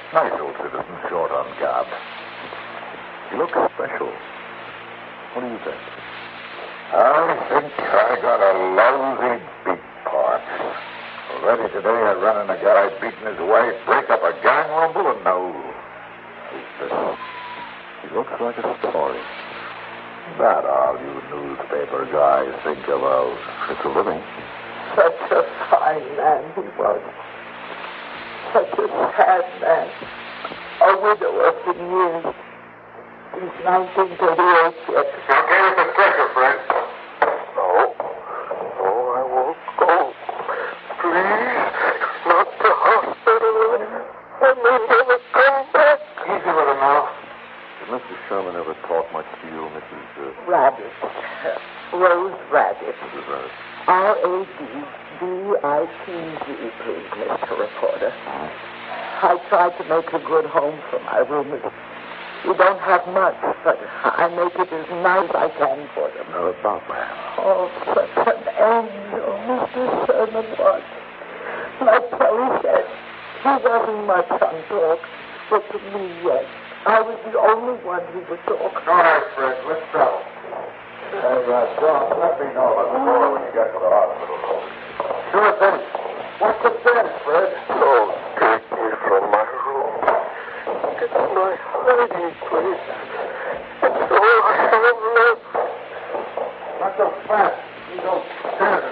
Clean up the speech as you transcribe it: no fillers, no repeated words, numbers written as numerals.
Nice old citizen, short on guard. He looks special. What do you think? I think I got a lousy beat part. Already today I run in a guy beating his wife, break up a gang rumble, and now... He looks like a story. That all you newspaper guys think about. It's a living. Such a fine man he was. Such a sad man. A widower for years. Since 1938 yet. Now get us a stretcher, Fred. No, I won't go. Please, not to hospital. I may never come back. Easy with him now. Did Mr. Sherman ever talk much to you, Mrs. Radish. Rose Radish. Mrs. Radish? R-A-D-D-I-T-Z, please, Mr. Reporter. I tried to make a good home for my roomers. We don't have much, but I make it as nice as I can for them. Barbara. Oh, such an angel, Mr. Sherman was. Like Kelly said, he wasn't much on talk, but to me, yes. I was the only one who would talk. All right, Fred, let's travel. John, let me know about the door when you get to the hospital. Sure thing. What's the sense, Fred? Don't take me from my room. It's my hiding place. It's all I have left. Not so fast. You don't stand